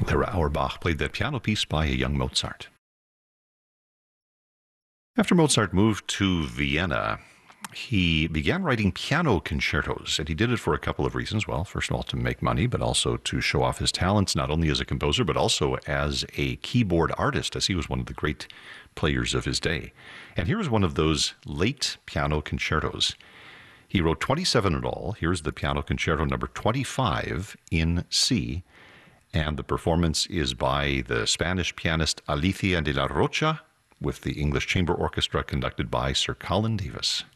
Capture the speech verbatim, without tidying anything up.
Clara Auerbach played that piano piece by a young Mozart. After Mozart moved to Vienna, he began writing piano concertos, and he did it for a couple of reasons. Well, first of all, to make money, but also to show off his talents, not only as a composer, but also as a keyboard artist, as he was one of the great players of his day. And here is one of those late piano concertos. He wrote twenty-seven in all. Here's the piano concerto number twenty-five in C, and the performance is by the Spanish pianist Alicia de la Rocha with the English Chamber Orchestra conducted by Sir Colin Davis.